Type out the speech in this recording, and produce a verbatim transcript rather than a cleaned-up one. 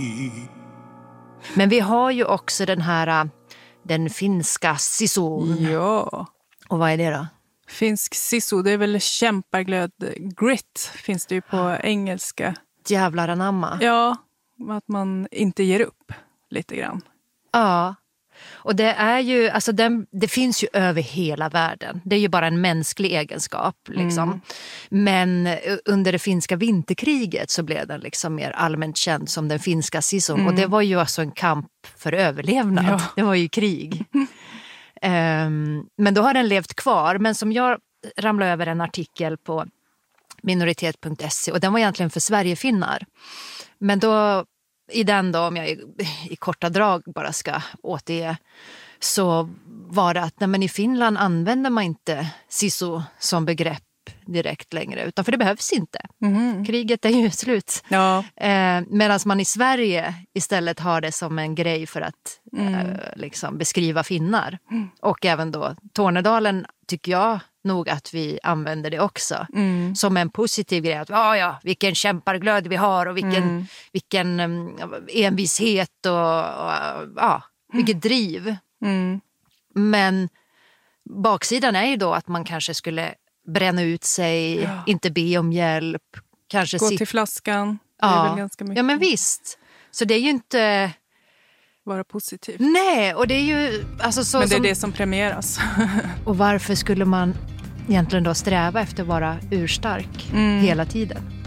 Men vi har ju också den här, den finska sisun. Ja. Och vad är det då? Finsk sisu, det är väl kämpaglöd. Grit finns det ju på engelska. Jävlar anamma. Ja, att man inte ger upp lite grann. Ja, och det är ju, alltså den, det finns ju över hela världen. Det är ju bara en mänsklig egenskap liksom. Mm. Men under det finska vinterkriget så blev den liksom mer allmänt känd som den finska sisun. Mm. Och det var ju alltså en kamp för överlevnad. Ja. Det var ju krig. um, men då har den levt kvar. Men som jag ramlade över en artikel på minoritet punkt se och den var egentligen för Sverigefinnar. Men då i den då, om jag i, i korta drag bara ska återge, så var det att nej, men i Finland använder man inte sisu som begrepp direkt längre, utan för det behövs inte. Mm. Kriget är ju slut. Ja. Eh, medan man i Sverige istället har det som en grej för att mm. eh, liksom beskriva finnar. Mm. Och även då Tornedalen tycker jag nog att vi använder det också. Mm. Som en positiv grej. Att ja, ja, vilken kämparglöd vi har och vilken, mm. vilken um, envishet och, och ja, vilket mm. driv. Mm. Men baksidan är ju då att man kanske skulle bränna ut sig, ja. Inte be om hjälp. Kanske gå sit- till flaskan. Det ja. är väl ganska mycket. Ja, men visst. Så det är ju inte... vara positivt. Nej, och det är ju... Alltså, så men det är som... det som premieras. Och varför skulle man egentligen då sträva efter att vara urstark mm. hela tiden?